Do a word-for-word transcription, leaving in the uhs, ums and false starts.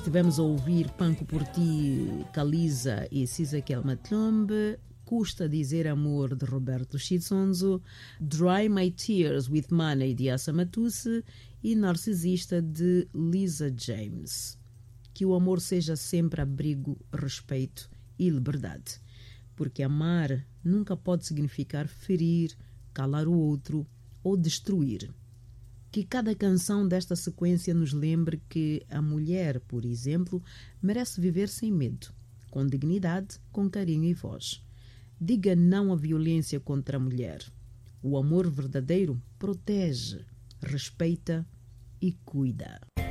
Tivemos a ouvir Panco por Ti, Caliza e Sizakel Matlombe, Custa Dizer Amor, de Roberto Chizonzo, Dry My Tears with Money, de Assa Matusse, e Narcisista, de Lisa James. Que o amor seja sempre abrigo, respeito e liberdade, porque amar nunca pode significar ferir, calar o outro ou destruir. Que cada canção desta sequência nos lembre que a mulher, por exemplo, merece viver sem medo, com dignidade, com carinho e voz. Diga não à violência contra a mulher. O amor verdadeiro protege, respeita e cuida.